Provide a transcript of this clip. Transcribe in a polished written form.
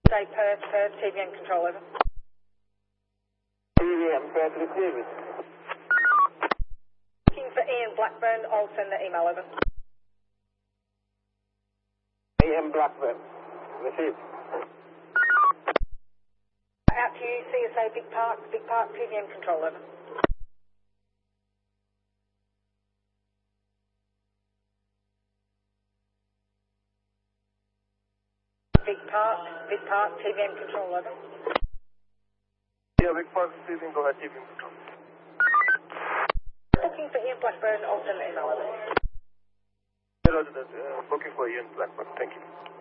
Day Perth, TVM control, over. TVM, Perth receiving. Looking for Ian Blackburn, I'll send the email over. Ian Blackburn, received. Out to you, CSA Big Park, TVM control, over. Big Park, TVM control, over. Yeah, Big Park receiving, go ahead, TVM control. Looking for Ian Blackburn, I'll send the email over. Roger that, booking for Ian Blackburn, thank you.